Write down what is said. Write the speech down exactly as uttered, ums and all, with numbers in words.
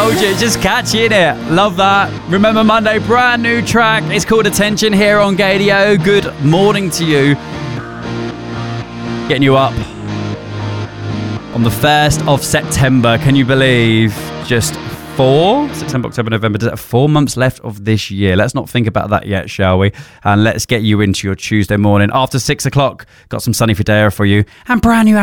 Told you, it's just catchy, innit? Love that. Remember Monday, brand new track. It's called Attention here on Gadio. Good morning to you. Getting you up on the first of September. Can you believe? Just four, September, October, November, four months left of this year. Let's not think about that yet, shall we? And let's get you into your Tuesday morning. After six o'clock, got some Sunny Federa for you and brand new